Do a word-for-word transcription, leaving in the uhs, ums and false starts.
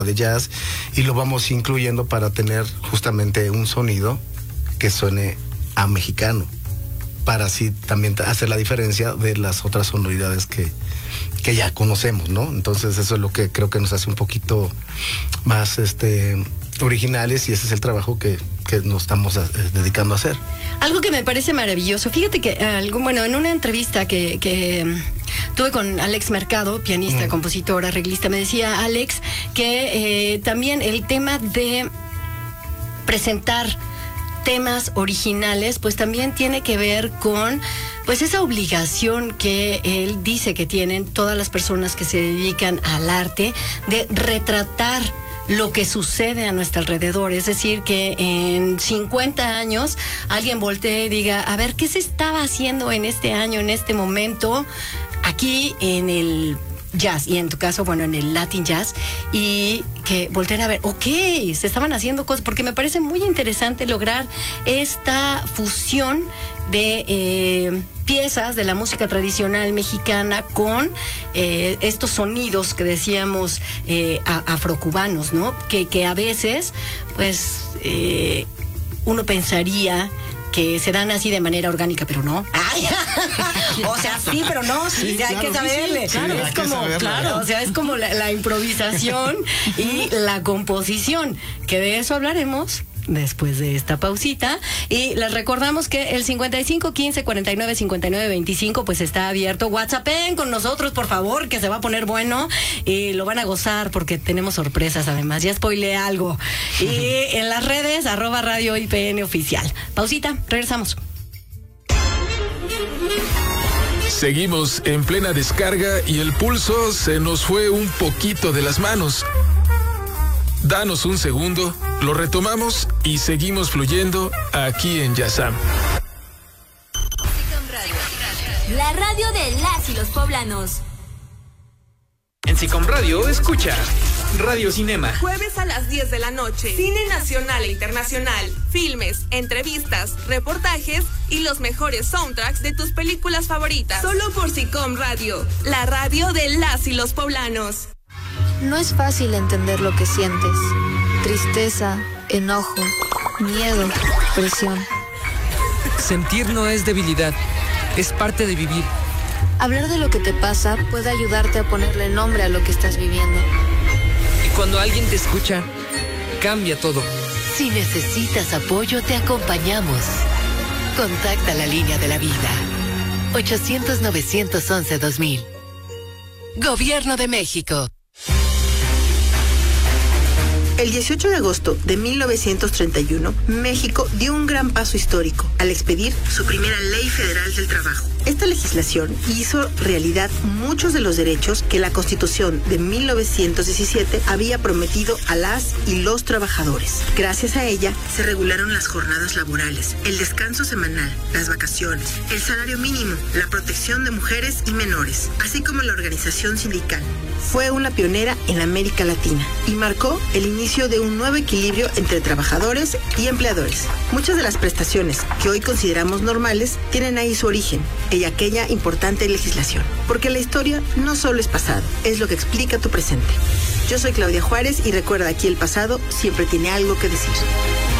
de jazz y lo vamos incluyendo para tener justamente un sonido que suene a mexicano, para así también hacer la diferencia de las otras sonoridades que, que ya conocemos, ¿no? Entonces eso es lo que creo que nos hace un poquito más este originales y ese es el trabajo que, que nos estamos eh, dedicando a hacer. Algo que me parece maravilloso, fíjate que algo, bueno, en una entrevista que, que tuve con Alex Mercado, pianista, mm. compositor, arreglista, me decía Alex que eh, también el tema de presentar temas originales, pues también tiene que ver con pues esa obligación que él dice que tienen todas las personas que se dedican al arte de retratar lo que sucede a nuestro alrededor. Es decir, que en cincuenta años alguien voltee y diga, a ver, ¿qué se estaba haciendo en este año, en este momento, aquí en el jazz, y en tu caso, bueno, en el Latin Jazz, y que volteen a ver, ok, se estaban haciendo cosas, porque me parece muy interesante lograr esta fusión de eh, piezas de la música tradicional mexicana con eh, estos sonidos que decíamos eh, afrocubanos, ¿no? Que, que a veces, pues, eh, uno pensaría que se dan así de manera orgánica, pero no. Ay, o sea, sí, pero no, sí, sí ya claro, hay que saberle. Sí, claro, sí, es como, claro, o sea, es como la, la improvisación y la composición, que de eso hablaremos después de esta pausita. Y les recordamos que el cincuenta y cinco quince cuarenta y nueve cincuenta y nueve veinticinco pues está abierto. WhatsAppen con nosotros, por favor, que se va a poner bueno y lo van a gozar porque tenemos sorpresas además. Ya spoileé algo. Y en las redes, arroba Radio I P N oficial. Pausita, regresamos. Seguimos en plena descarga y el pulso se nos fue un poquito de las manos. Danos un segundo, lo retomamos y seguimos fluyendo aquí en Yazam. La radio de las y los poblanos. En Sicom Radio, escucha Radio Cinema. Jueves a las diez de la noche. Cine nacional e internacional. Filmes, entrevistas, reportajes y los mejores soundtracks de tus películas favoritas. Solo por Sicom Radio, la radio de las y los poblanos. No es fácil entender lo que sientes. Tristeza, enojo, miedo, presión. Sentir no es debilidad, es parte de vivir. Hablar de lo que te pasa puede ayudarte a ponerle nombre a lo que estás viviendo. Y cuando alguien te escucha, cambia todo. Si necesitas apoyo, te acompañamos. Contacta la línea de la vida. ochocientos novecientos once dos mil. Gobierno de México. El dieciocho de agosto de mil novecientos treinta y uno, México dio un gran paso histórico al expedir su primera Ley Federal del Trabajo. Esta legislación hizo realidad muchos de los derechos que la Constitución de mil novecientos diecisiete había prometido a las y los trabajadores. Gracias a ella se regularon las jornadas laborales, el descanso semanal, las vacaciones, el salario mínimo, la protección de mujeres y menores, así como la organización sindical. Fue una pionera en América Latina y marcó el inicio de un nuevo equilibrio entre trabajadores y empleadores. Muchas de las prestaciones que hoy consideramos normales tienen ahí su origen y aquella importante legislación. Porque la historia no solo es pasado, es lo que explica tu presente. Yo soy Claudia Juárez y recuerda, aquí el pasado siempre tiene algo que decir.